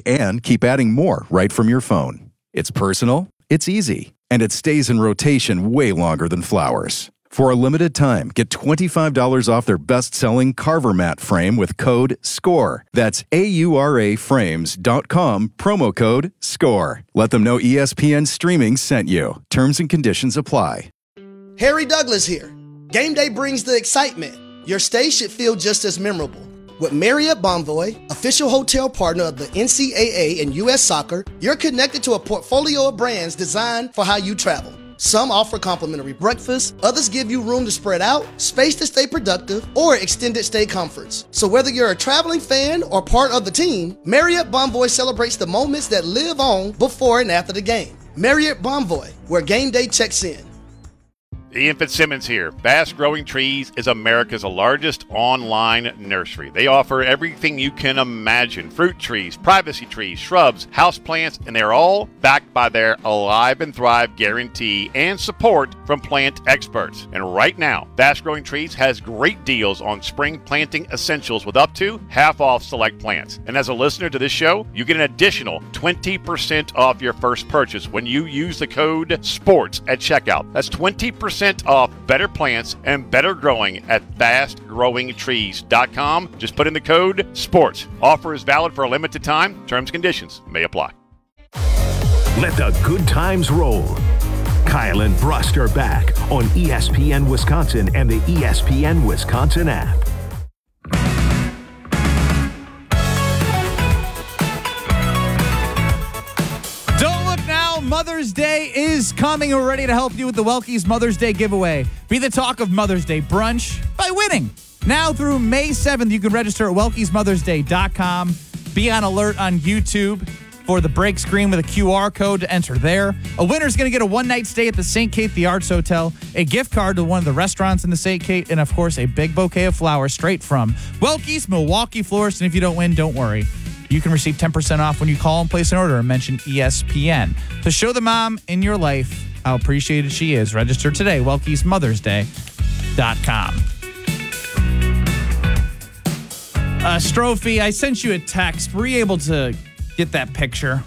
easily and keep adding more right from your phone. It's personal, it's easy, and it stays in rotation way longer than flowers. For a limited time, get $25 off their best-selling Carver mat frame with code SCORE. That's AURAFrames.com, promo code SCORE. Let them know ESPN Streaming sent you. Terms and conditions apply. Harry Douglas here. Game day brings the excitement. Your stay should feel just as memorable. With Marriott Bonvoy, official hotel partner of the NCAA and U.S. Soccer, you're connected to a portfolio of brands designed for how you travel. Some offer complimentary breakfast, others give you room to spread out, space to stay productive, or extended stay comforts. So whether you're a traveling fan or part of the team, Marriott Bonvoy celebrates the moments that live on before and after the game. Marriott Bonvoy, where game day checks in. Ian Fitzsimmons here. Bass Growing Trees is America's largest online nursery. They offer everything you can imagine. Fruit trees, privacy trees, shrubs, houseplants, and they're all backed by their Alive and Thrive guarantee and support from plant experts. And right now, Bass Growing Trees has great deals on spring planting essentials with up to half off select plants. And as a listener to this show, you get an additional 20% off your first purchase when you use the code SPORTS at checkout. That's 20% off better plants and better growing at fastgrowingtrees.com. Just put in the code SPORTS. Offer is valid for a limited time. Terms and conditions may apply. Let the good times roll. Kyle and Brust are back on ESPN Wisconsin and the ESPN Wisconsin app. Mother's Day is coming. We're ready to help you with the Welke's Mother's Day giveaway. Be the talk of Mother's Day brunch by winning. Now through May 7th, you can register at welkesmothersday.com. Be on alert on YouTube for the break screen with a QR code to enter there. A winner's going to get a one-night stay at the St. Kate The Arts Hotel, a gift card to one of the restaurants in the St. Kate, and, of course, a big bouquet of flowers straight from Welke's Milwaukee Florist. And if you don't win, don't worry. You can receive 10% off when you call and place an order and mention ESPN. To show the mom in your life how appreciated she is, register today, welkesmothersday.com. Strophy, I sent you a text. Were you able to get that picture?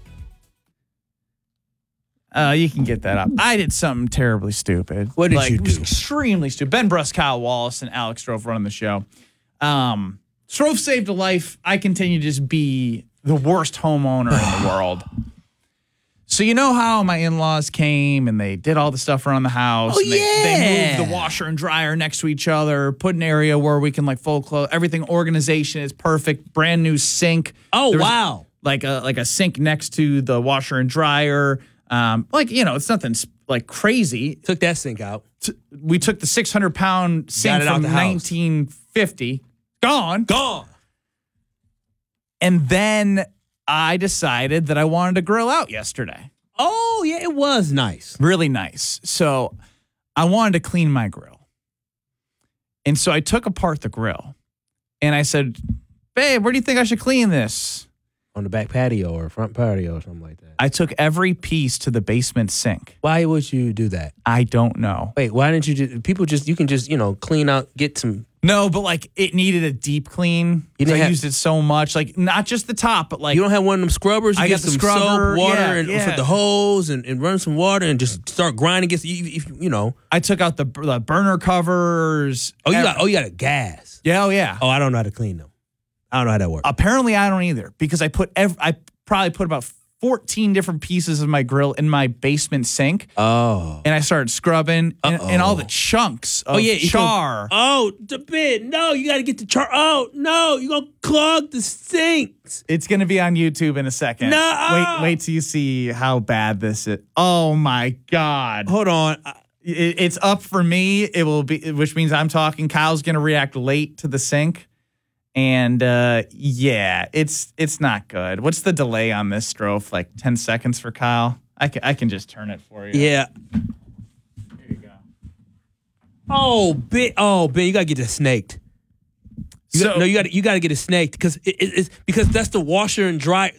You can get that up. I did something terribly stupid. What did you do? Extremely stupid. Ben Brust, Kyle Wallace, and Alex Strofe running the show. Strofe saved a life. I continue to just be the worst homeowner in the world. So you know how my in-laws came and they did all the stuff around the house. Oh, and they moved the washer and dryer next to each other, put an area where we can like fold clothes. Everything organization is perfect. Brand new sink. Oh, wow. Like a sink next to the washer and dryer. It's nothing like crazy. Took that sink out. We took the 600-pound sink from 1950. Gone. And then I decided that I wanted to grill out yesterday. Oh, yeah, it was nice. Really nice. So I wanted to clean my grill. And so I took apart the grill. And I said, babe, where do you think I should clean this? On the back patio or front patio or something like that. I took every piece to the basement sink. Why would you do that? I don't know. Wait, why didn't you you can just, clean out, get some. No, but like it needed a deep clean. I used it so much. Like not just the top, but like. You don't have one of them scrubbers? You I get got the some scrubber, soap, water, for the hose and run some water and just start grinding. I took out the burner covers. Oh, you got a gas. Yeah, oh yeah. Oh, I don't know how to clean them. I don't know how that works. Apparently, I don't either because I probably put about 14 different pieces of my grill in my basement sink. Oh. And I started scrubbing and all the chunks of char. The bit. No, you got to get the char. Oh, no, you're going to clog the sinks. It's going to be on YouTube in a second. No. Wait till you see how bad this is. Oh, my God. Hold on. It's up for me. It will be, which means I'm talking. Kyle's going to react late to the sink. And, it's not good. What's the delay on this, Strofe? Like 10 seconds for Kyle? I can just turn it for you. Yeah. Here you go. Oh, Ben, you got to get it snaked. You got to get it snaked because it's because that's the washer and dry.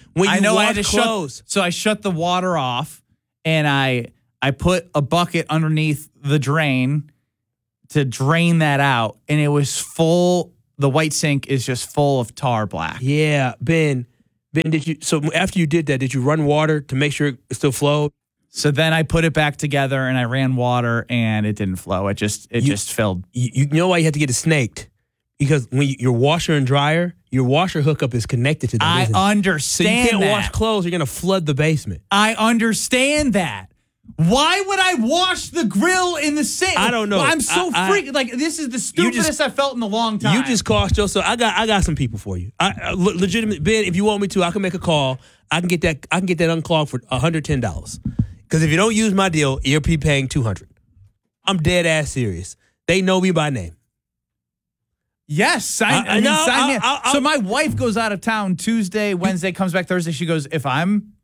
So I shut the water off and I put a bucket underneath the drain to drain that out. And it was full. The white sink is just full of tar black. Yeah, Ben, Ben, so after you did that, did you run water to make sure it still flowed? So then I put it back together and I ran water and it didn't flow. It just filled. You know why you had to get it snaked? Because when your washer and dryer, your washer hookup is connected to that. I understand. So you can't that. wash clothes. You're going to flood the basement. I understand that. Why would I wash the grill in the sink? I don't know. I'm so freaked. Like, this is the stupidest I felt in a long time. You just cost yourself. I got some people for you. Legitimate, Ben. If you want me to, I can make a call. I can get that unclogged for $110. Because if you don't use my deal, you're paying $200. I'm dead ass serious. They know me by name. Yes, sign me. So my wife goes out of town Tuesday, Wednesday, comes back Thursday. She goes, if I'm.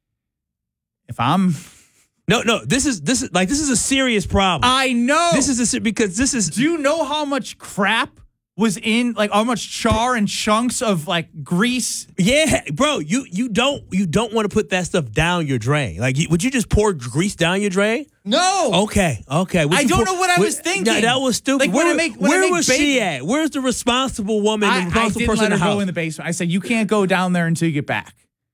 No. This is a serious problem. I know. Because this is. Do you know how much crap was in, like, how much char and chunks of, like, grease? Yeah, bro. You don't want to put that stuff down your drain. Like, would you just pour grease down your drain? No. Okay. I don't know what I was thinking. No, that was stupid. Like, where was she at? Where's the responsible woman? The responsible person in the house? I didn't let her go in the basement. I said, you can't go down there until you get back.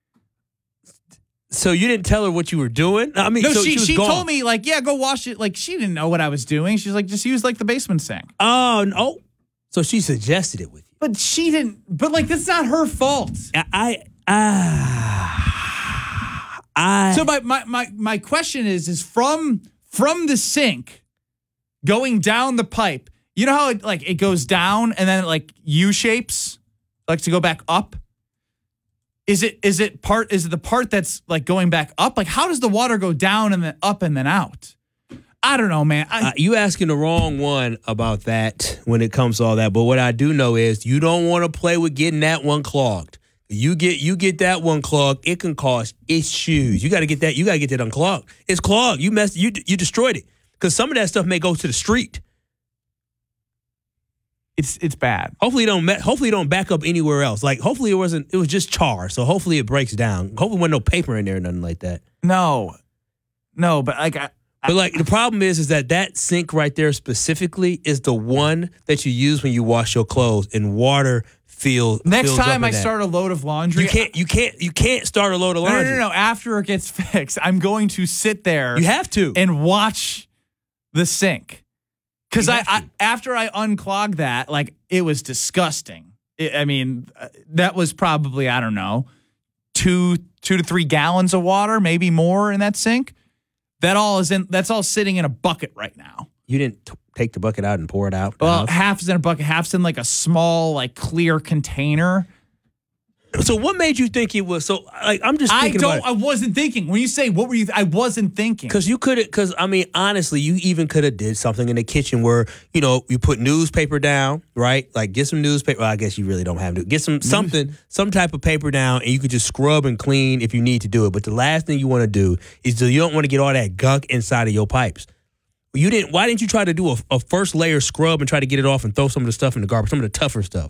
So you didn't tell her what you were doing? I mean, no, so she told me, like, yeah, go wash it. Like, she didn't know what I was doing. She's like, just use, like, the basement sink. Oh, no. So she suggested it with you. But she didn't. But, like, that's not her fault. So my question is from the sink going down the pipe, you know how it goes down and then it, like, U-shapes, like, to go back up? Is it the part that's, like, going back up? Like, how does the water go down and then up and then out? I don't know, man. You asking the wrong one about that when it comes to all that. But what I do know is you don't want to play with getting that one clogged. You get that one clogged, it can cause issues. You got to get that unclogged. It's clogged. You destroyed it because some of that stuff may go to the street. It's bad. Hopefully you don't back up anywhere else. Like, hopefully it was just char. So hopefully it breaks down. Hopefully there wasn't no paper in there or nothing like that. No, but like. But, like, the problem is that sink right there specifically is the one that you use when you wash your clothes, and water fills. Next time I start a load of laundry, you can't start a load of laundry. No. After it gets fixed, I'm going to sit there. You have to and watch the sink because after I unclogged that, like, it was disgusting. That was probably, I don't know, 2 to 3 gallons of water, maybe more in that sink. That's all sitting in a bucket right now. You didn't take the bucket out and pour it out? Well, half's in a bucket, half's in, like, a small, like, clear container. So what made you think it was so? Like, I'm just thinking I wasn't thinking. When you say what were you? I wasn't thinking. Because honestly, you even could have did something in the kitchen where, you put newspaper down, right? Like, get some newspaper. Well, I guess you really don't have to get some type of paper down, and you could just scrub and clean if you need to do it. But the last thing you want to do is you don't want to get all that gunk inside of your pipes. Why didn't you try to do a first layer scrub and try to get it off and throw some of the stuff in the garbage, some of the tougher stuff?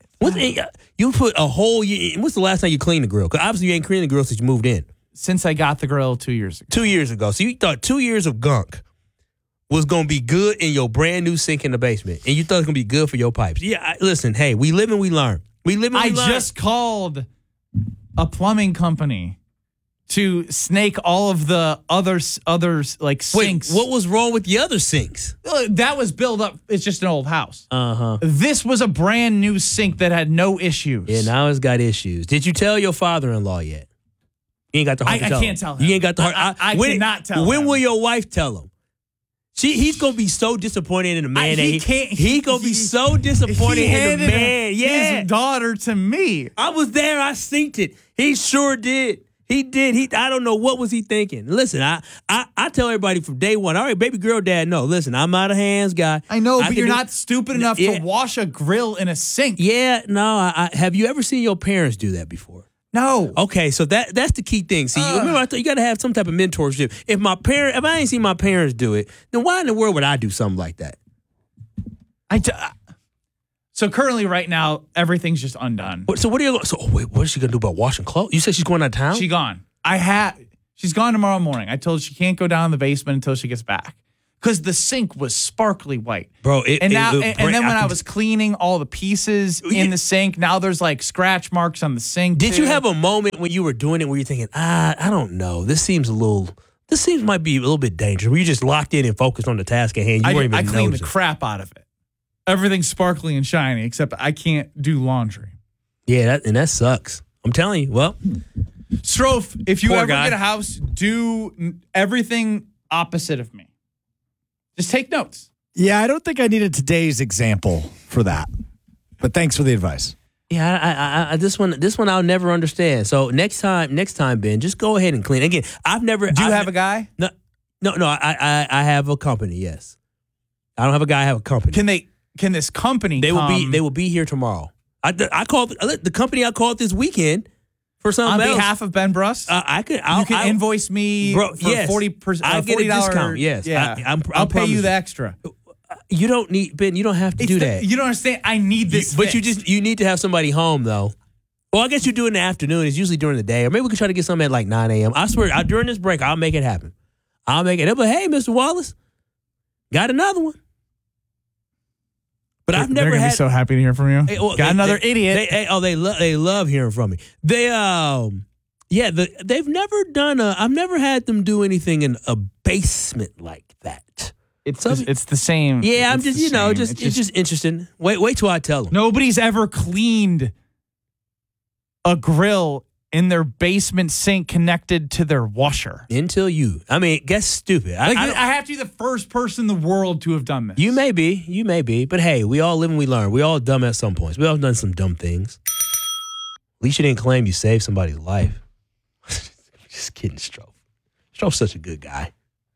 You put a whole year. What's the last time you cleaned the grill? Because obviously you ain't cleaned the grill since you moved in. Since I got the grill 2 years ago. 2 years ago. So you thought 2 years of gunk was going to be good in your brand new sink in the basement. And you thought it was going to be good for your pipes. Yeah, listen, hey, we live and we learn. I just called a plumbing company to snake all of the others like sinks. Wait, what was wrong with the other sinks? That was built up. It's just an old house. Uh-huh. This was a brand new sink that had no issues. Yeah, now it's got issues. Did you tell your father-in-law yet? You ain't got the heart to tell him. I can't tell him. You ain't got the heart. I cannot tell him. When will your wife tell him? He's gonna be so disappointed in the man. He's gonna be so disappointed in the man. Yeah, his daughter to me. I was there. I synced it. He sure did. He did. I don't know what was he thinking. Listen, I tell everybody from day one. All right, baby girl, dad. No, listen, I'm not a hands guy. I know, but you're not stupid enough to wash a grill in a sink. Yeah, no. Have you ever seen your parents do that before? No. Okay, so that's the key thing. See, remember I thought you got to have some type of mentorship. If I ain't seen my parents do it, then why in the world would I do something like that? So currently, right now, everything's just undone. So what is she gonna do about washing clothes? You said she's going out of town? She's gone. She's gone tomorrow morning. I told her she can't go down in the basement until she gets back. because the sink was sparkly white. Bro, and then when I was cleaning all the pieces in the sink, now there's like scratch marks on the sink. Did you have a moment when you were doing it where you're thinking, I don't know, this might be a little bit dangerous? Were you just locked in and focused on the task at hand? I cleaned the crap out of it. Everything's sparkly and shiny, except I can't do laundry. Yeah, that sucks. I'm telling you. Well, Strofe, if you ever get a house, do everything opposite of me. Just take notes. Yeah, I don't think I needed today's example for that. But thanks for the advice. Yeah, I this one I'll never understand. So next time, Ben, just go ahead and clean. Again, Do you have a guy? No. I have a company. Yes, I don't have a guy. I have a company. Can this company? They will be here tomorrow. I called the company. I called this weekend for something else. On behalf of Ben Brust? You can invoice me for 40%. I get a discount. Yes. Yeah. I'll pay you the extra. You don't need, Ben, you don't have to do that. You don't understand. I need this But you need to have somebody home, though. Well, I guess you do it in the afternoon. It's usually during the day. Or maybe we can try to get something at like 9 a.m. I swear, during this break, I'll make it happen. I'll make it. They'll be, hey, Mr. Wallace, got another one. But I've never They're gonna be so happy to hear from you. Got another idiot. They love hearing from me. They've never done I've never had them do anything in a basement like that. It's the same. Yeah, I'm just it's just interesting. Wait till I tell them. Nobody's ever cleaned a grill in their basement sink connected to their washer. Until you. I mean, guess stupid. I have to be the first person in the world to have done this. You may be. But hey, we all live and we learn. We all dumb at some points. We all done some dumb things. At least you didn't claim you saved somebody's life. Just kidding, Strofe. Strofe's such a good guy.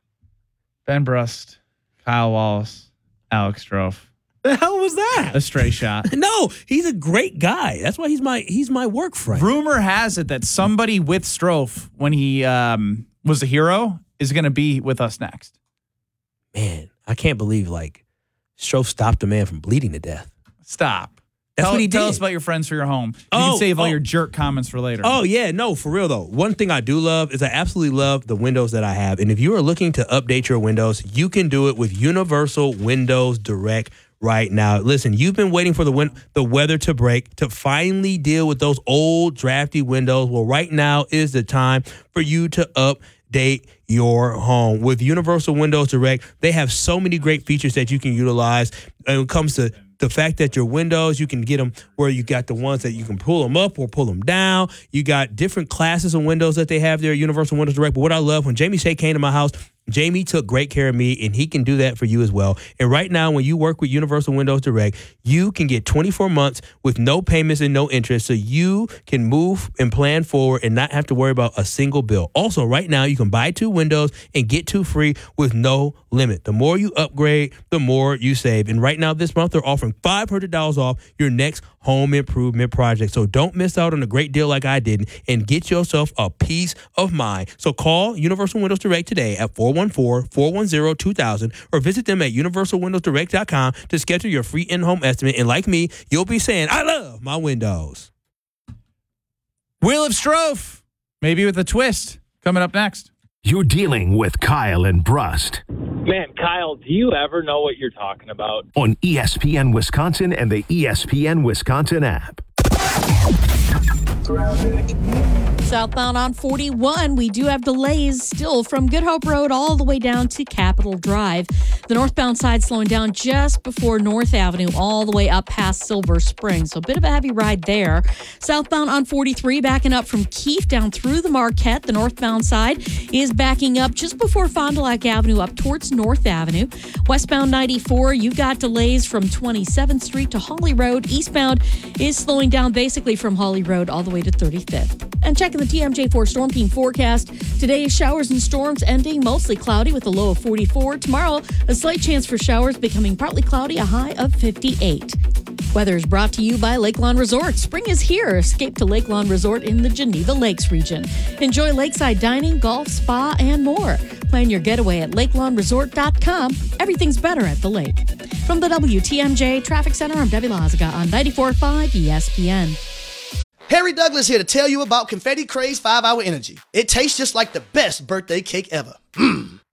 Ben Brust, Kyle Wallace, Alex Strofe. The hell was that? A stray shot. No, he's a great guy. That's why he's my work friend. Rumor has it that somebody with Strofe, when he was a hero, is going to be with us next. Man, I can't believe Strofe stopped a man from bleeding to death. Stop. That's what he did. Tell us about your friends for your home. You can save all your jerk comments for later. Oh, yeah. No, for real, though. One thing I do love is I absolutely love the windows that I have. And if you are looking to update your windows, you can do it with Universal Windows Direct right now. Listen, you've been waiting for the weather to break to finally deal with those old drafty windows. Well, right now is the time for you to update your home. With Universal Windows Direct, they have so many great features that you can utilize when it comes to the fact that your windows, you can get them where you got the ones that you can pull them up or pull them down. You got different classes of windows that they have there at Universal Windows Direct. But what I love, when Jamie Shea came to my house, Jamie took great care of me, and he can do that for you as well. And right now, when you work with Universal Windows Direct, you can get 24 months with no payments and no interest, so you can move and plan forward and not have to worry about a single bill. Also, right now, you can buy 2 windows and get 2 free with no limit. The more you upgrade, the more you save. And right now, this month, they're offering $500 off your next home improvement project. So don't miss out on a great deal like I did and get yourself a peace of mind. So call Universal Windows Direct today at 414-410-2000 or visit them at universalwindowsdirect.com to schedule your free in-home estimate. And like me, you'll be saying, I love my windows. Wheel of Strofe, maybe with a twist, coming up next. You're dealing with Kyle and Brust. Man, Kyle, do you ever know what you're talking about? On ESPN Wisconsin and the ESPN Wisconsin app. Southbound on 41, we do have delays still from Good Hope Road all the way down to Capitol Drive. The northbound side slowing down just before North Avenue all the way up past Silver Spring. So a bit of a heavy ride there. Southbound on 43 backing up from Keefe down through the Marquette. The northbound side is backing up just before Fond du Lac Avenue up towards North Avenue. Westbound 94, you've got delays from 27th Street to Holly Road. Eastbound is slowing down basically from Holly Road all the way to 35th. And checking the TMJ4 Storm Team forecast. Today, showers and storms ending mostly cloudy with a low of 44. Tomorrow, a slight chance for showers becoming partly cloudy, a high of 58. Weather is brought to you by Lake Lawn Resort. Spring is here. Escape to Lake Lawn Resort in the Geneva Lakes region. Enjoy lakeside dining, golf, spa, and more. Plan your getaway at lakelawnresort.com. Everything's better at the lake. From the WTMJ Traffic Center, I'm Debbie Lazaga on 94.5 ESPN. Harry Douglas here to tell you about Confetti Craze 5-Hour Energy. It tastes just like the best birthday cake ever.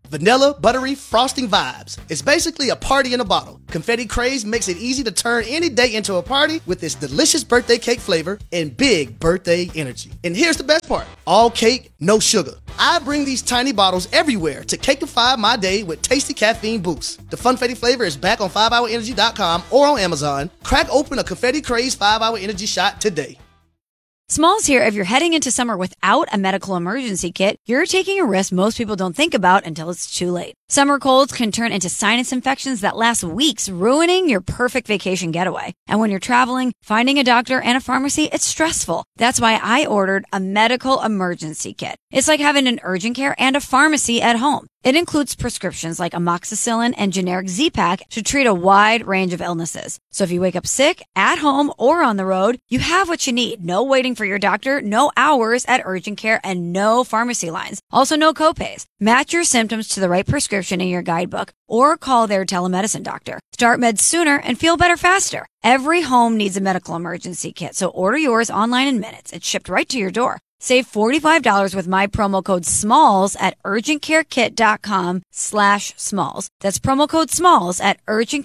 Vanilla, buttery, frosting vibes. It's basically a party in a bottle. Confetti Craze makes it easy to turn any day into a party with its delicious birthday cake flavor and big birthday energy. And here's the best part. All cake, no sugar. I bring these tiny bottles everywhere to cakeify my day with tasty caffeine boost. The Funfetti flavor is back on 5hourenergy.com or on Amazon. Crack open a Confetti Craze 5-Hour Energy shot today. Smalls here. If you're heading into summer without a medical emergency kit, you're taking a risk most people don't think about until it's too late. Summer colds can turn into sinus infections that last weeks, ruining your perfect vacation getaway. And when you're traveling, finding a doctor and a pharmacy, it's stressful. That's why I ordered a medical emergency kit. It's like having an urgent care and a pharmacy at home. It includes prescriptions like amoxicillin and generic Z-Pak to treat a wide range of illnesses. So if you wake up sick, at home, or on the road, you have what you need. No waiting for your doctor, no hours at urgent care, and no pharmacy lines. Also no copays. Match your symptoms to the right prescription in your guidebook or call their telemedicine doctor. Start meds sooner and feel better faster. Every home needs a medical emergency kit, so order yours online in minutes. It's shipped right to your door. Save $45 with my promo code SMALLS at urgentcarekit.com/smalls. That's promo code SMALLS at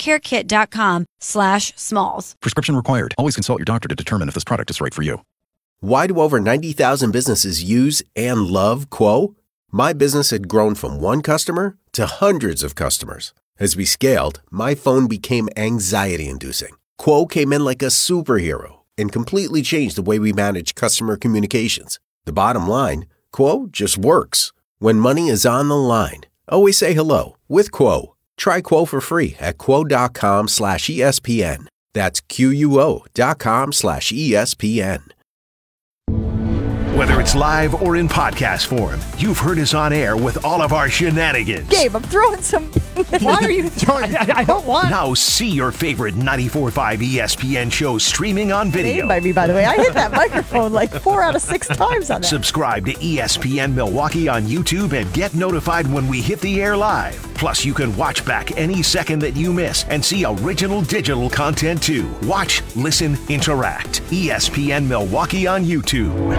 urgentcarekit.com/smalls. Prescription required. Always consult your doctor to determine if this product is right for you. Why do over 90,000 businesses use and love Quo? My business had grown from one customer to hundreds of customers. As we scaled, my phone became anxiety-inducing. Quo came in like a superhero and completely changed the way we manage customer communications. The bottom line, Quo just works. When money is on the line, always say hello with Quo. Try Quo for free at quo.com/ESPN. That's QUO.com/ESPN. Whether it's live or in podcast form, you've heard us on air with all of our shenanigans. Gabe, I'm throwing some. Why are you throwing? I don't want. Now see your favorite 94.5 ESPN shows streaming on video. By me, by the way. I hit that microphone like 4 out of 6 times on that. Subscribe to ESPN Milwaukee on YouTube and get notified when we hit the air live. Plus, you can watch back any second that you miss and see original digital content too. Watch, listen, interact. ESPN Milwaukee on YouTube.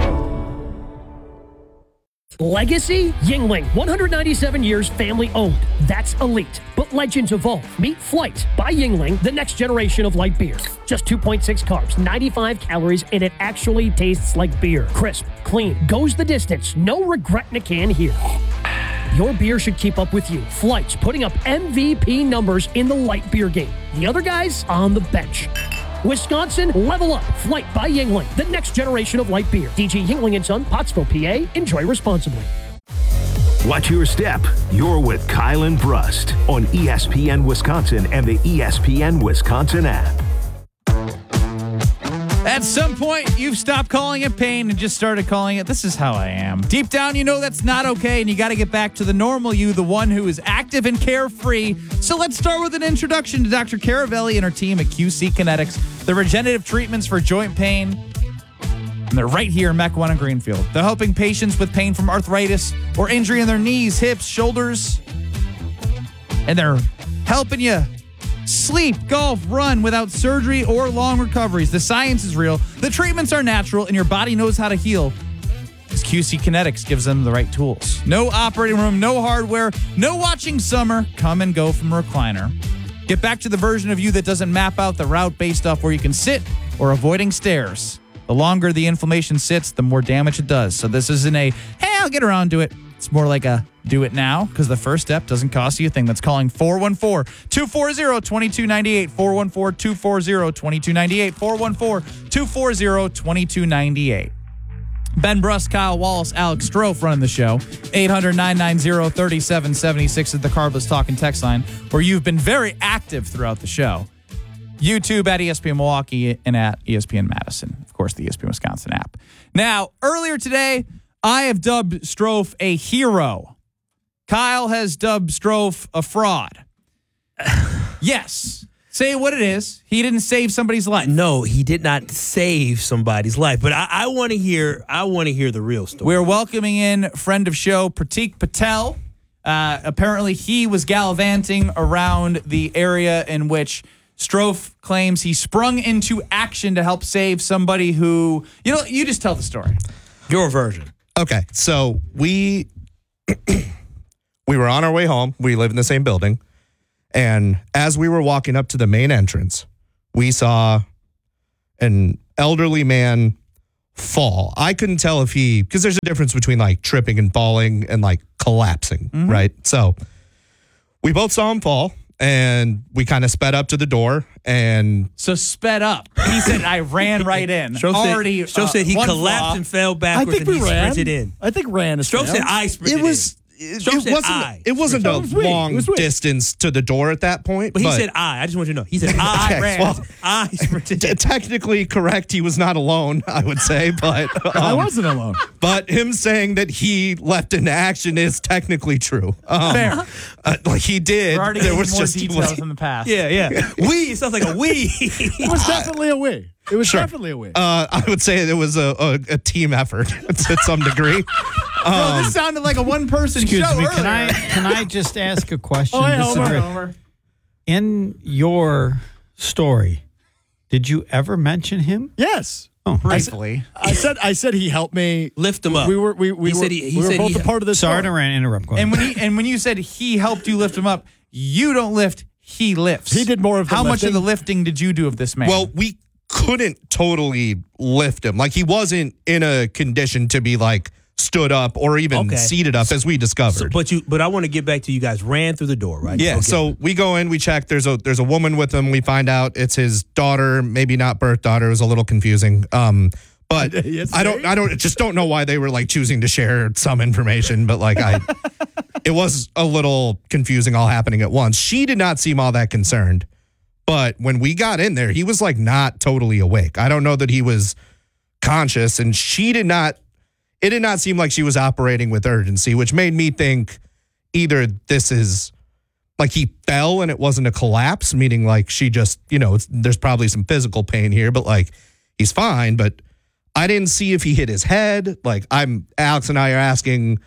Legacy Yingling, 197 years family owned. That's elite. But legends evolve. Meet Flight by Yingling, the next generation of light beer. Just 2.6 carbs, 95 calories, and it actually tastes like beer. Crisp, clean, goes the distance. No regret in a can here. Your beer should keep up with you. Flight's putting up MVP numbers in the light beer game. The other guys on the bench. Wisconsin, level up. Flight by Yingling, the next generation of light beer. DG Yingling & Son, Pottsville, PA. Enjoy responsibly. Watch your step. You're with Kyle and Brust on ESPN Wisconsin and the ESPN Wisconsin app. At some point, you've stopped calling it pain and just started calling it, this is how I am. Deep down, you know that's not okay, and you got to get back to the normal you, the one who is active and carefree. So let's start with an introduction to Dr. Caravelli and her team at QC Kinetics, the regenerative treatments for joint pain. And they're right here in Mequon and Greenfield. They're helping patients with pain from arthritis or injury in their knees, hips, shoulders. And they're helping you sleep, golf, run without surgery or long recoveries. The science is real. The treatments are natural, and your body knows how to heal. Because QC Kinetics gives them the right tools. No operating room, no hardware, no watching summer. Come and go from a recliner. Get back to the version of you that doesn't map out the route based off where you can sit or avoiding stairs. The longer the inflammation sits, the more damage it does. So this isn't a, hey, I'll get around to it. It's more like a do it now, because the first step doesn't cost you a thing. That's calling 414-240-2298, 414-240-2298, 414-240-2298. Ben Brust, Kyle Wallace, Alex Strofe running the show. 800-990-3776 is the Carbless Talk and Text line, where you've been very active throughout the show. YouTube at ESPN Milwaukee and at ESPN Madison. Of course, the ESPN Wisconsin app. Now, earlier today, I have dubbed Strofe a hero. Kyle has dubbed Strofe a fraud. Yes. Say what it is. He didn't save somebody's life. No, he did not save somebody's life. But I want to hear the real story. We're welcoming in friend of show, Pratik Patel. Apparently, he was gallivanting around the area in which Strofe claims he sprung into action to help save somebody who, you just tell the story. Your version. Okay, so we we were on our way home. We live in the same building. And as we were walking up to the main entrance, we saw an elderly man fall. I couldn't tell if because there's a difference between like tripping and falling and like collapsing, right? So we both saw him fall. And we kind of sped up to the door, and so sped up. He said, "I ran right in." Stroh said he collapsed and fell backwards. I think we ran. Sprinted in. I think ran. Stroh said, "I sprinted." It wasn't a long distance to the door at that point. But he said, "I just want you to know." He said, "I ran. Well, I sprinted." Technically correct. He was not alone, I would say, but I wasn't alone. But him saying that he leapt into action is technically true. Fair. Like he did. We're already there getting was more just details in the past. Yeah. We. It sounds like a we. It was definitely a we. It was definitely a we. I would say it was a team effort to some degree. Bro, this sounded like a one-person show. Excuse me, earlier. can I just ask a question? Oh, hey, Homer. In your story, did you ever mention him? Yes. Oh, briefly. I said he helped me lift him up. We were both a part of this. Sorry to interrupt. Go ahead. And when you said he helped you lift him up, you don't lift, he lifts. He did more of the How much lifting. of the lifting did you do of this man? Well, we couldn't totally lift him. Like he wasn't in a condition to be like stood up or even seated up, as we discovered. But I want to get back to you guys ran through the door, right? Yeah. Okay. So we go in, we check. There's a woman with him. We find out it's his daughter, maybe not birth daughter. It was a little confusing. But I don't know why they were like choosing to share some information. But like it was a little confusing, all happening at once. She did not seem all that concerned. But when we got in there, he was like not totally awake. I don't know that he was conscious, and she did not. It did not seem like she was operating with urgency, which made me think either this is like he fell and it wasn't a collapse, meaning like she just, there's probably some physical pain here, but like he's fine. But I didn't see if he hit his head. Like Alex and I are asking,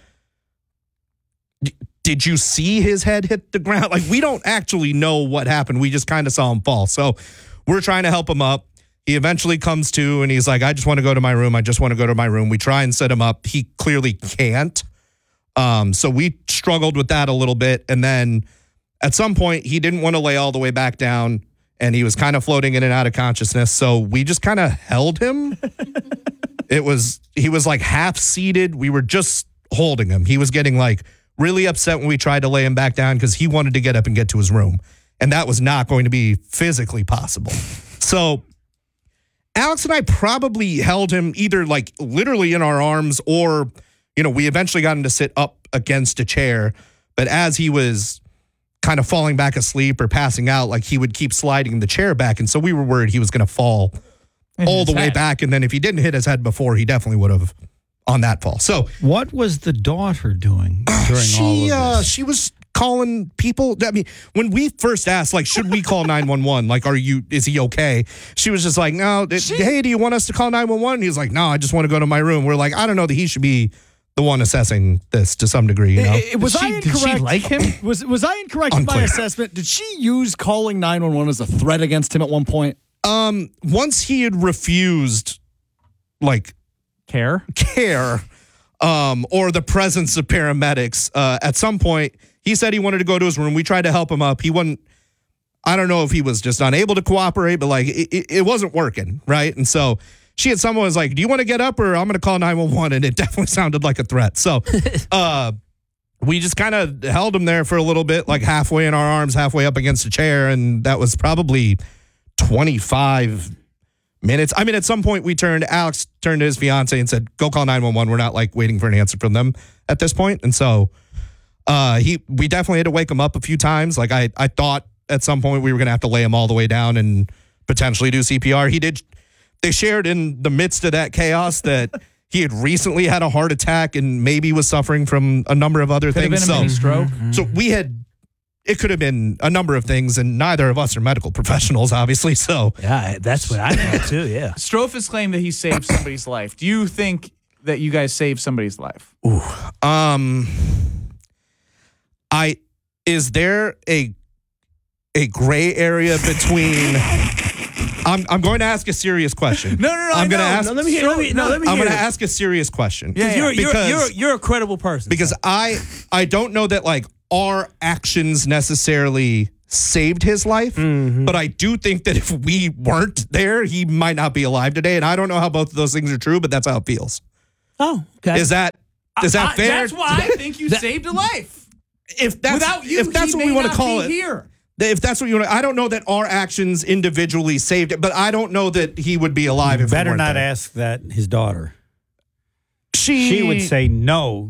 did you see his head hit the ground? Like we don't actually know what happened. We just kind of saw him fall. So we're trying to help him up. He eventually comes to and he's like, I just want to go to my room. I just want to go to my room. We try and set him up. He clearly can't. So we struggled with that a little bit. And then at some point, he didn't want to lay all the way back down and he was kind of floating in and out of consciousness. So we just kind of held him. He was like half seated. We were just holding him. He was getting like really upset when we tried to lay him back down because he wanted to get up and get to his room. And that was not going to be physically possible. So Alex and I probably held him either like literally in our arms or, we eventually got him to sit up against a chair. But as he was kind of falling back asleep or passing out, like he would keep sliding the chair back. And so we were worried he was going to fall all the way back. And then if he didn't hit his head before, he definitely would have on that fall. So what was the daughter doing during all of this? She was calling people. I mean, when we first asked, like, should we call 911? Like, is he okay? She was just like, no, hey, do you want us to call 911? He's like, no, I just want to go to my room. We're like, I don't know that he should be the one assessing this to some degree, Was I incorrect? Did she like him? Was I incorrect in my assessment? Did she use calling 911 as a threat against him at one point? Once he had refused, like, care, or the presence of paramedics, at some point, he said he wanted to go to his room. We tried to help him up. He wasn't, I don't know if he was just unable to cooperate, but like it wasn't working, right? And so someone was like, do you want to get up or I'm going to call 911? And it definitely sounded like a threat. So we just kind of held him there for a little bit, like halfway in our arms, halfway up against a chair. And that was probably 25 minutes. I mean, at some point Alex turned to his fiance and said, go call 911. We're not like waiting for an answer from them at this point. And so we definitely had to wake him up a few times. Like I thought at some point we were going to have to lay him all the way down and potentially do CPR. They shared in the midst of that chaos that he had recently had a heart attack and maybe was suffering from a number of other things. Have been a mini stroke. So it could have been a number of things, and neither of us are medical professionals, obviously. So yeah, that's what I thought too. Yeah. Strofe has claimed that he saved somebody's life. Do you think that you guys saved somebody's life? Ooh. Is there a gray area between? I'm going to ask a serious question. No. I'm going to ask. Let me hear. I'm going to ask a serious question. You're a credible person. Because I don't know that like our actions necessarily saved his life, but I do think that if we weren't there, he might not be alive today. And I don't know how both of those things are true, but that's how it feels. Oh, okay. Is that fair? That's why I think you saved a life. If that's Without you, if that's he what we may want to not call be it, here. if that's what you want, I don't know that our actions individually saved it, but I don't know that he would be alive if we Better weren't not there. ask that his daughter. She would say no.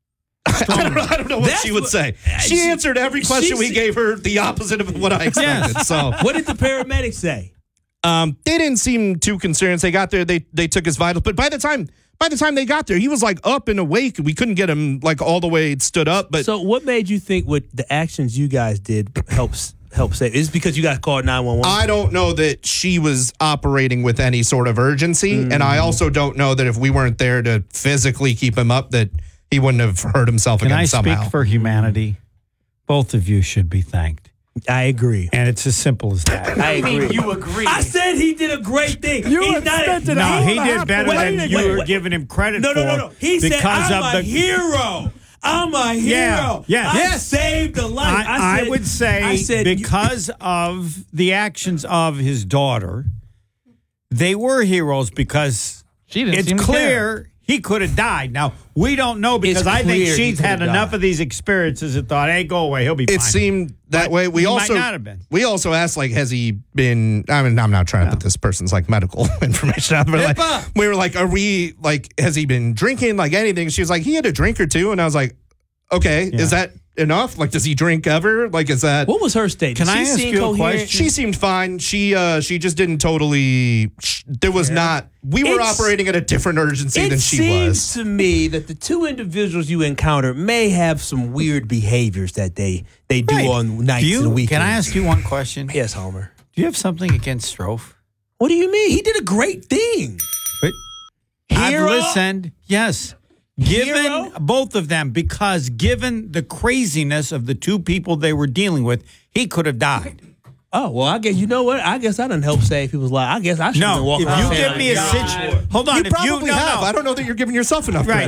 I don't know what she would say. She answered every question we gave her the opposite of what I expected. So, what did the paramedics say? They didn't seem too concerned. They got there, they took his vitals, but by the time they got there, he was like up and awake. We couldn't get him like all the way stood up. But so, what made you think what the actions you guys did help save? Is it because you guys called 911? I don't know that she was operating with any sort of urgency, and I also don't know that if we weren't there to physically keep him up, that he wouldn't have hurt himself again somehow. Can I speak for humanity? Both of you should be thanked. I agree. And it's as simple as that. I agree. You agree. I said he did a great thing. No, he did better than you were giving him credit for. No. He said, I'm a hero. I'm a hero. Yeah. I saved a life. I would say because of the actions of his daughter, they were heroes because it's clear he could have died. Now, we don't know because I think she's had enough of these experiences and thought, hey, go away, he'll be fine. It seemed that way. He might not have been. We also asked, like, has he been, I mean, I'm not trying to put this person's, like, medical information out, but like, we were like, has he been drinking, like, anything? She was like, he had a drink or two, and I was like, okay, is that enough? Like, does he drink ever? Like, is that... What was her state? Can I ask you a question? She seemed fine. She just didn't totally... There was not... We were operating at a different urgency than she was. It seems to me that the two individuals you encountered may have some weird behaviors that they do on nights and weekends. Can I ask you one question? Yes, Homer. Do you have something against Strofe? What do you mean? He did a great thing. But I've listened. Yes. Given both of them, because given the craziness of the two people they were dealing with, he could have died. Oh, well, I guess, you know what? I guess I didn't help save people's lives. I guess I should have been walking around. If you give me a situation... Hold on. You probably have. I don't know that you're giving yourself enough credit.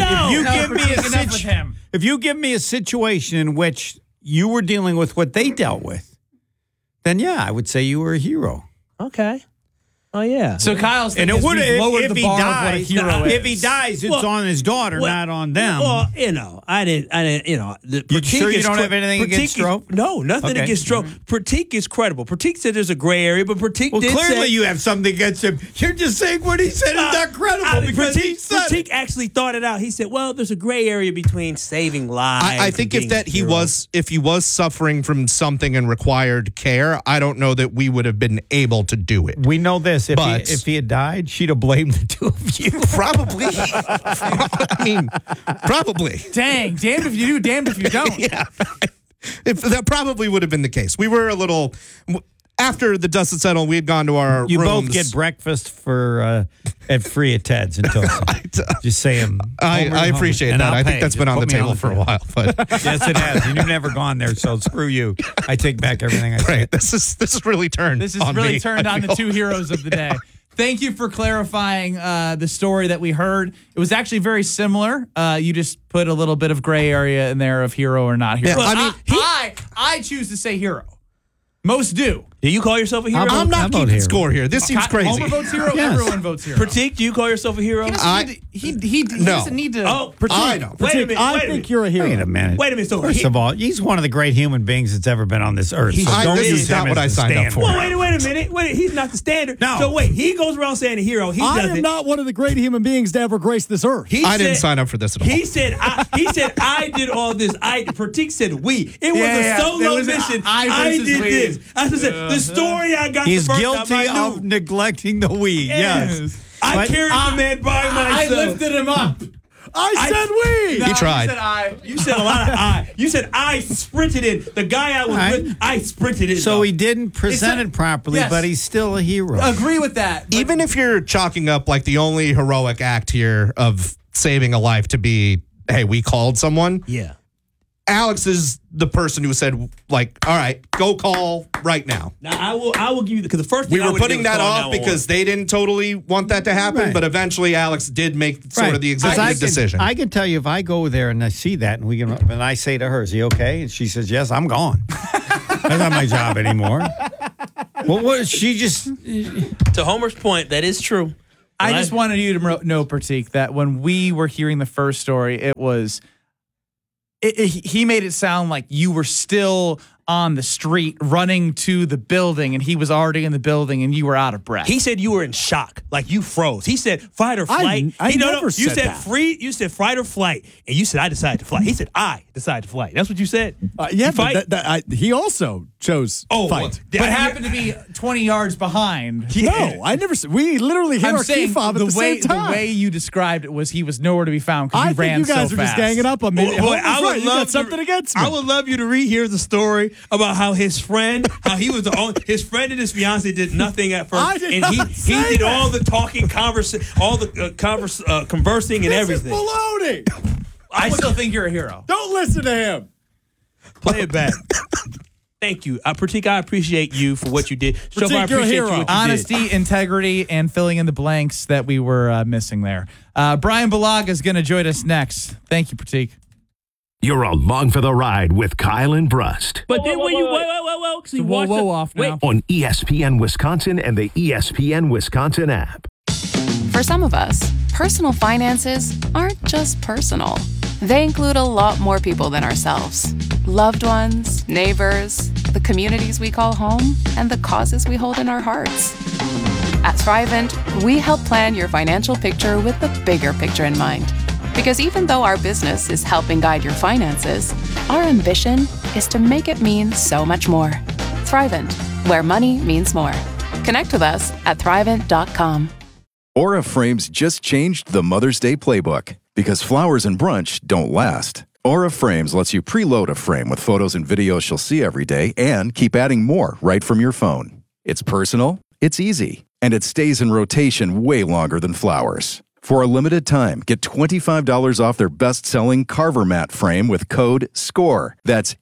If you give me a situation in which you were dealing with what they dealt with, then yeah, I would say you were a hero. Okay. Oh, yeah. So Kyle's and thinking it would lowered the bar of what a hero is. If he dies, it's on his daughter, not on them. Well, I didn't, You sure you don't have anything against Strofe? No, nothing against Strofe. Pratik is credible. Pratik said there's a gray area, but Pratik did clearly say... you have something against him. You're just saying what he said is not credible because he said Pratik actually thought it out. He said, well, there's a gray area between saving lives. I think if he was suffering from something and required care, I don't know that we would have been able to do it. We know this. If he had died, she'd have blamed the two of you. Probably. I mean, probably. Dang, damned if you do, damned if you don't. Yeah. If that probably would have been the case. We were a little... After the dust had settled, we had gone to our You rooms. both get breakfast at free at Ted's in Tulsa. Just say them. I appreciate that. I think that's been on the table for a while. But yes, it has. And you've never gone there, so screw you. I take back everything I said. Right. This is really turned. This is on really me, turned on the two heroes of the day. Thank you for clarifying the story that we heard. It was actually very similar. You just put a little bit of gray area in there of hero or not hero. Yeah, I choose to say hero. Most do. Do you call yourself a hero? I'm not keeping score here. This seems crazy. Homer votes hero. Yes. Everyone votes hero. Pratik, do you call yourself a hero? He doesn't need to. Oh, Pratik, I don't. Wait a minute. I think you're a hero. Wait a minute. Wait a minute. So First of all, he's one of the great human beings that's ever been on this earth. So don't this use is not him what as I the signed up for. standard. Well, wait a minute. He's not the standard. No. So wait, he goes around saying a hero. I am not one of the great human beings to ever grace this earth. I didn't sign up for this at all. He said I did all this. Pratik said we. It was a solo mission. I did this. I said the story I got. He's guilty of neglecting the we. Yes. I carried the man by myself. I lifted him up. I said we. He tried. You said I. You said a lot of I. You said I sprinted in. The guy I was with, I sprinted in. So he didn't present it properly, yes. but he's still a hero. Agree with that. Even if you're chalking up like the only heroic act here of saving a life to be, hey, we called someone. Yeah. Alex is the person who said, like, all right, go call right now. Now, I will give you, because the first thing we were putting that off because they didn't totally want that to happen, Right. but eventually Alex did make sort of the executive decision. I can tell you, if I go there and I see that, and I say to her, "Is he okay?" and she says, "Yes," I'm gone. That's not my job anymore. Well, what she just to Homer's point, that is true. I just wanted you to know, Pratik, that when we were hearing the first story, it was. He made it sound like you were still on the street running to the building, and he was already in the building, and you were out of breath. He said you were in shock, like you froze. He said fight or flight. You said that. You said fight or flight, and you said I decided to fly. He said I decided to fly. That's what you said. Yeah, but he also chose fight. But happened to be 20 yards behind. No, I never said. We literally hit our key fob at the same time. The way you described it was he was nowhere to be found because I he ran so fast. think you guys are just ganging up on me. I would you got something against me. I would love you to rehear the story about how his friend, his friend and his fiance did nothing at first, he did all the talking, conversing and everything. This is baloney. I still think you're a hero. Don't listen to him. Play it back. Thank you. Pratik, I appreciate you for what you did. Pratik, I appreciate you what you Honesty, did. integrity, and filling in the blanks that we were missing there. Brian Balaga is going to join us next. Thank you, Pratik. You're along for the ride with Kyle and Brust. But then when you whoa, so whoa off now. On ESPN Wisconsin and the ESPN Wisconsin app. For some of us, personal finances aren't just personal. They include a lot more people than ourselves. Loved ones, neighbors, the communities we call home, and the causes we hold in our hearts. At Thrivent, we help plan your financial picture with the bigger picture in mind. Because even though our business is helping guide your finances, our ambition is to make it mean so much more. Thrivent, where money means more. Connect with us at Thrivent.com. Aura Frames just changed the Mother's Day playbook because flowers and brunch don't last. Aura Frames lets you preload a frame with photos and videos she'll see every day and keep adding more right from your phone. It's personal, it's easy, and it stays in rotation way longer than flowers. For a limited time, get $25 off their best-selling Carver Mat frame with code SCORE. That's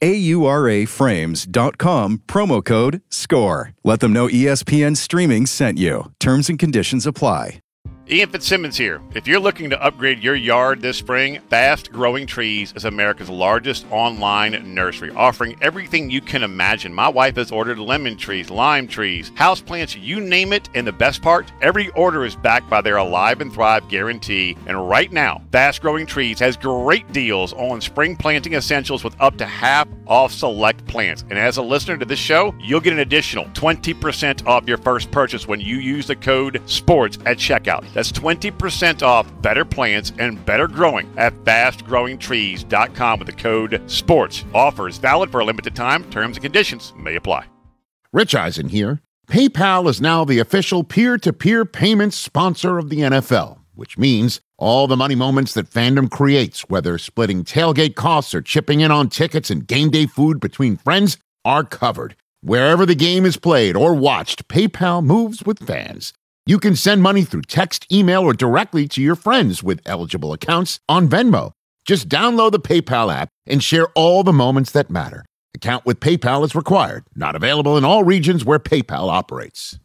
AURAFrames.com, promo code SCORE. Let them know ESPN Streaming sent you. Terms and conditions apply. Ian Fitzsimmons here. If you're looking to upgrade your yard this spring, Fast Growing Trees is America's largest online nursery, offering everything you can imagine. My wife has ordered lemon trees, lime trees, houseplants, you name it, and the best part, every order is backed by their Alive and Thrive guarantee. And right now, Fast Growing Trees has great deals on spring planting essentials with up to half off select plants. And as a listener to this show, you'll get an additional 20% off your first purchase when you use the code SPORTS at checkout. That's 20% off better plants and better growing at fastgrowingtrees.com with the code SPORTS. Offers valid for a limited time. Terms and conditions may apply. Rich Eisen here. PayPal is now the official peer-to-peer payments sponsor of the NFL, which means all the money moments that fandom creates, whether splitting tailgate costs or chipping in on tickets and game day food between friends, are covered. Wherever the game is played or watched, PayPal moves with fans. You can send money through text, email, or directly to your friends with eligible accounts on Venmo. Just download the PayPal app and share all the moments that matter. Account with PayPal is required. Not available in all regions where PayPal operates.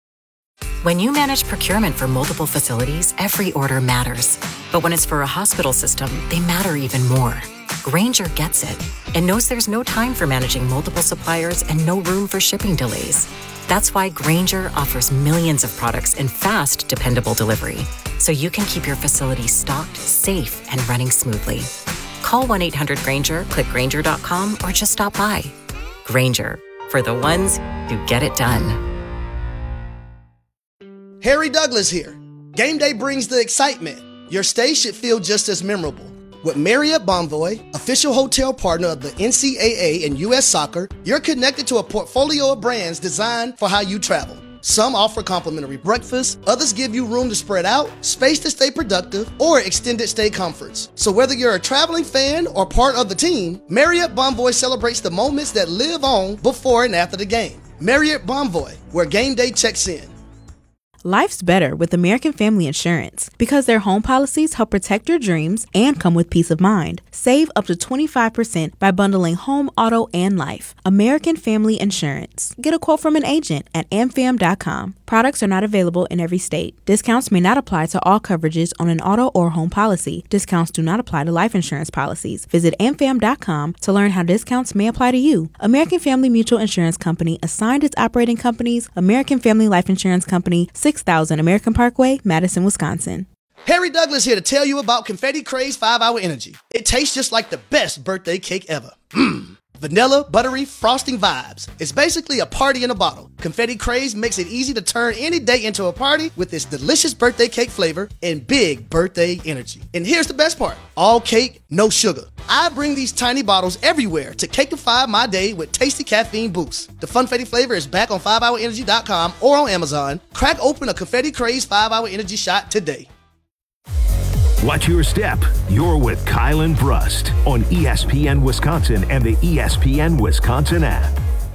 When you manage procurement for multiple facilities, every order matters. But when it's for a hospital system, they matter even more. Grainger gets it and knows there's no time for managing multiple suppliers and no room for shipping delays. That's why Grainger offers millions of products in fast, dependable delivery, so you can keep your facility stocked, safe, and running smoothly. Call 1-800-GRAINGER, click Grainger.com, or just stop by. Grainger, for the ones who get it done. Harry Douglas here. Game day brings the excitement. Your stay should feel just as memorable. With Marriott Bonvoy, official hotel partner of the NCAA and U.S. Soccer, you're connected to a portfolio of brands designed for how you travel. Some offer complimentary breakfast, others give you room to spread out, space to stay productive, or extended stay comforts. So whether you're a traveling fan or part of the team, Marriott Bonvoy celebrates the moments that live on before and after the game. Marriott Bonvoy, where game day checks in. Life's better with American Family Insurance because their home policies help protect your dreams and come with peace of mind. Save up to 25% by bundling home, auto, and life. American Family Insurance. Get a quote from an agent at amfam.com. Products are not available in every state. Discounts may not apply to all coverages on an auto or home policy. Discounts do not apply to life insurance policies. Visit amfam.com to learn how discounts may apply to you. American Family Mutual Insurance Company assigned its operating companies, American Family Life Insurance Company, 6000 American Parkway, Madison, Wisconsin. Harry Douglas here to tell you about Confetti Craze 5-Hour Energy. It tastes just like the best birthday cake ever. Vanilla, buttery, frosting vibes. It's basically a party in a bottle. Confetti Craze makes it easy to turn any day into a party with its delicious birthday cake flavor and big birthday energy. And here's the best part. All cake, no sugar. I bring these tiny bottles everywhere to cakeify my day with tasty caffeine boost. The Funfetti flavor is back on 5hourenergy.com or on Amazon. Crack open a Confetti Craze 5-Hour Energy shot today. Watch your step. You're with Kyle and Brust on ESPN Wisconsin and the ESPN Wisconsin app.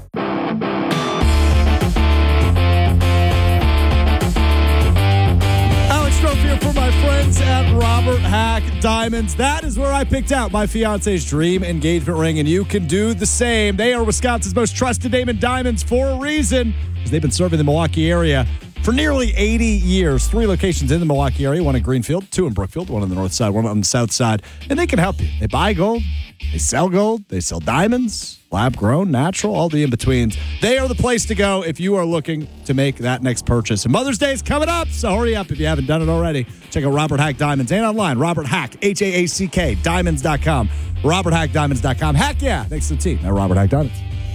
Alex Strofe here for my friends at Robert Hack Diamonds. That is where I picked out my fiance's dream engagement ring, and you can do the same. They are Wisconsin's most trusted name in diamonds for a reason, because they've been serving the Milwaukee area for nearly 80 years. 3 locations in the Milwaukee area, 1 in Greenfield, 2 in Brookfield, 1 on the north side, 1 on the south side. And they can help you. They buy gold, they sell diamonds, lab grown, natural, all the in-betweens. They are the place to go if you are looking to make that next purchase. And Mother's Day is coming up, so hurry up if you haven't done it already. Check out Robert Hack Diamonds and online, Robert Hack, H-A-A-C-K, diamonds.com, roberthackdiamonds.com. Heck yeah, thanks to the team at Robert Hack Diamonds.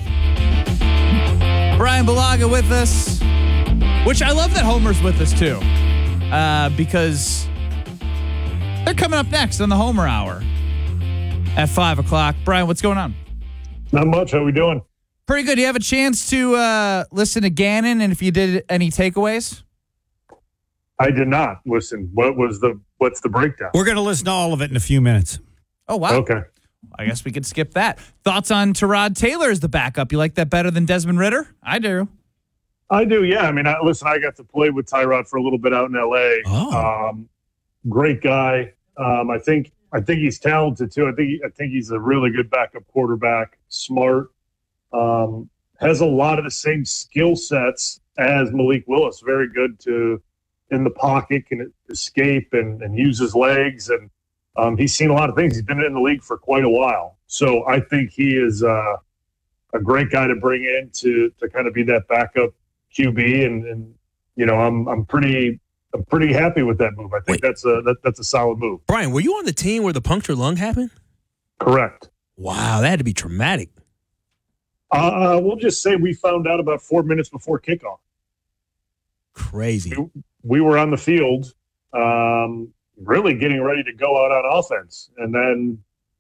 Brian Balaga with us. Which I love that Homer's with us, too, because they're coming up next on the Homer Hour at 5 o'clock. Brian, what's going on? Not much. How we doing? Pretty good. Do you have a chance to listen to Gannon, and if you did any takeaways? I did not listen. What's the breakdown? We're going to listen to all of it in a few minutes. Oh, wow. Okay. I guess we could skip that. Thoughts on Tyrod Taylor as the backup? You like that better than Desmond Ridder? I do. I do, yeah. I mean, I got to play with Tyrod for a little bit out in L.A. Oh. Great guy. I think he's talented too. I think he's a really good backup quarterback. Smart. Has a lot of the same skill sets as Malik Willis. Very good in the pocket, can escape and use his legs. And he's seen a lot of things. He's been in the league for quite a while. So I think he is a great guy to bring in to kind of be that backup QB, and you know, I'm pretty happy with that move. I think that's a solid move. Brian, were you on the team where the punctured lung happened? Correct. Wow, that had to be traumatic. We'll just say we found out about 4 minutes before kickoff. Crazy. We were on the field, really getting ready to go out on offense, and then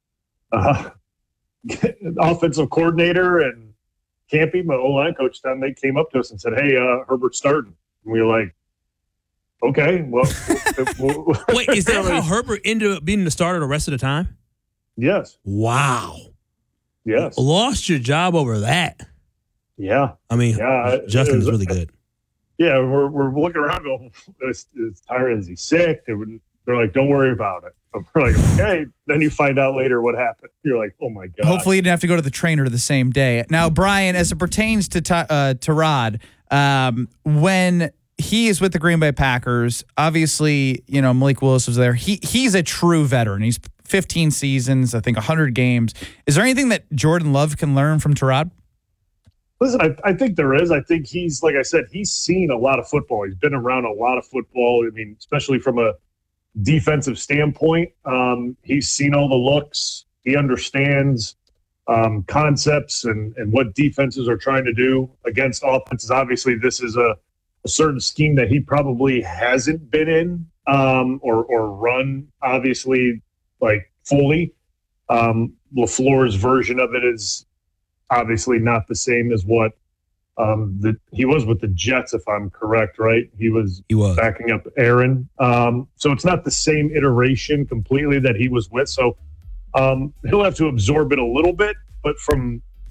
offensive coordinator and Campy, my O-line coach, then they came up to us and said, "Hey, Herbert's starting." And we were like, "Okay, well." Wait, is that how Herbert ended up being the starter the rest of the time? Yes. Wow. Yes. Lost your job over that. Yeah. I mean, Justin's really good. Yeah, we're looking around going, is Tyron, is he sick? They're like, "Don't worry about it." We're like, okay. Then you find out later what happened. You're like, oh my God. Hopefully you didn't have to go to the trainer the same day. Now, Brian, as it pertains to Tyrod, when he is with the Green Bay Packers, obviously, you know, Malik Willis was there. He's a true veteran. He's 15 seasons, I think 100 games. Is there anything that Jordan Love can learn from Tyrod? Listen, I think there is. I think he's, like I said, he's seen a lot of football. He's been around a lot of football. I mean, especially from a defensive standpoint, he's seen all the looks. He understands concepts and what defenses are trying to do against offenses. Obviously, this is a certain scheme that he probably hasn't been in or run, obviously, like fully. LaFleur's version of it is obviously not the same as what he was with the Jets, if I'm correct, right? He was backing up Aaron. So it's not the same iteration completely that he was with. So he'll have to absorb it a little bit. But from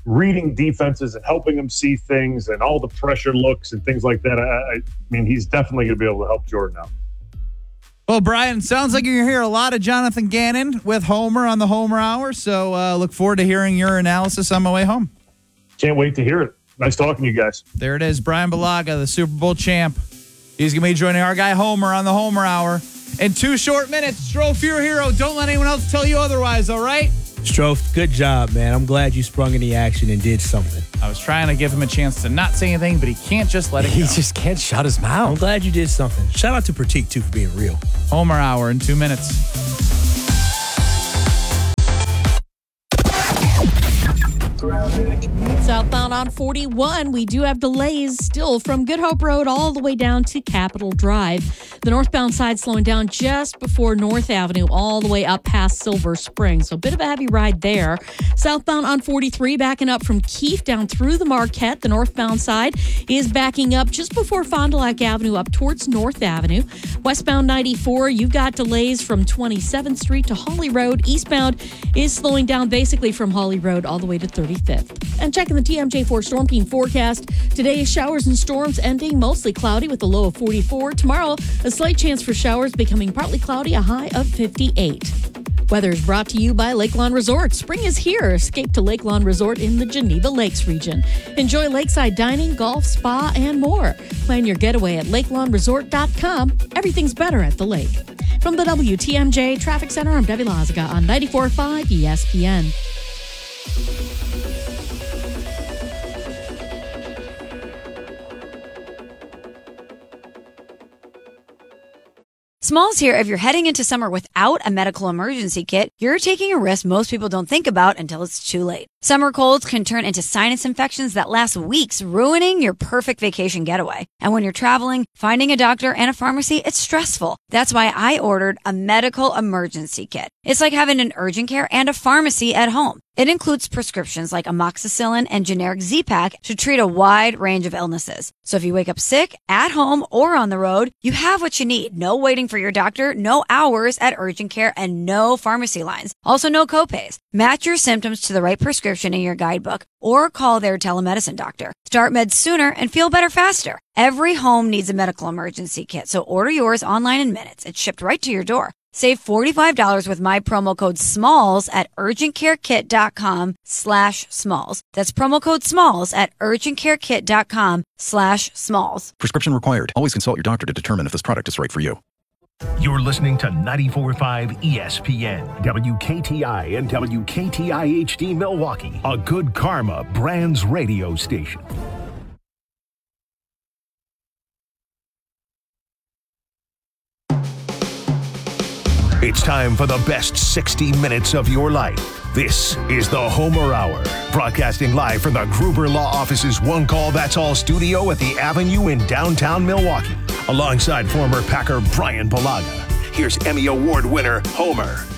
reading defenses and helping them see things and all the pressure looks and things like that. I mean, he's definitely going to be able to help Jordan out. Well, Brian, sounds like you're hearing a lot of Jonathan Gannon with Homer on the Homer Hour. So look forward to hearing your analysis on my way home. Can't wait to hear it. Nice talking to you guys. There it is. Brian Balaga, the Super Bowl champ. He's going to be joining our guy Homer on the Homer Hour in 2 short minutes. Strofe, you're a hero. Don't let anyone else tell you otherwise, all right? Strofe, good job, man. I'm glad you sprung in the action and did something. I was trying to give him a chance to not say anything, but he can't just let it go. He just can't shut his mouth. I'm glad you did something. Shout out to Pratik, too, for being real. Homer Hour in 2 minutes. Southbound on 41, we do have delays still from Good Hope Road all the way down to Capitol Drive. The northbound side slowing down just before North Avenue all the way up past Silver Spring. So a bit of a heavy ride there. Southbound on 43 backing up from Keefe down through the Marquette. The northbound side is backing up just before Fond du Lac Avenue up towards North Avenue. Westbound 94, you've got delays from 27th Street to Holly Road. Eastbound is slowing down basically from Holly Road all the way to 35th. And checking the TMJ4 Storm Team forecast. Today, showers and storms ending mostly cloudy with a low of 44. Tomorrow, a slight chance for showers becoming partly cloudy, a high of 58. Weather is brought to you by Lakeland Resort. Spring is here. Escape to Lakeland Resort in the Geneva Lakes region. Enjoy lakeside dining, golf, spa, and more. Plan your getaway at lakelandresort.com. Everything's better at the lake. From the WTMJ Traffic Center, I'm Debbie Lazaga on 94.5 ESPN. Smalls here. If you're heading into summer without a medical emergency kit, you're taking a risk most people don't think about until it's too late. Summer colds can turn into sinus infections that last weeks, ruining your perfect vacation getaway. And when you're traveling, finding a doctor and a pharmacy, it's stressful. That's why I ordered a medical emergency kit. It's like having an urgent care and a pharmacy at home. It includes prescriptions like amoxicillin and generic Z-Pak to treat a wide range of illnesses. So if you wake up sick, at home, or on the road, you have what you need. No waiting for your doctor, no hours at urgent care, and no pharmacy lines. Also no copays. Match your symptoms to the right prescription in your guidebook or call their telemedicine doctor. Start meds sooner and feel better faster. Every home needs a medical emergency kit, so order yours online in minutes. It's shipped right to your door. Save $45 with my promo code SMALLS at urgentcarekit.com/smalls. That's promo code SMALLS at urgentcarekit.com/smalls. Prescription required. Always consult your doctor to determine if this product is right for you. You're listening to 94.5 ESPN, WKTI and WKTI HD Milwaukee, a Good Karma Brands radio station. It's time for the best 60 minutes of your life. This is the Homer Hour, broadcasting live from the Gruber Law Office's One Call That's All studio at the Avenue in downtown Milwaukee. Alongside former Packer Brian Balaga, here's Emmy Award winner Homer.